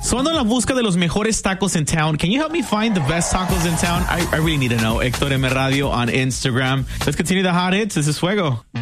So ando en la busca de los mejores tacos in town. Can you help me find the best tacos in town? I really need to know. Héctor M. Radio on Instagram. Let's continue the hot hits. This is Fuego.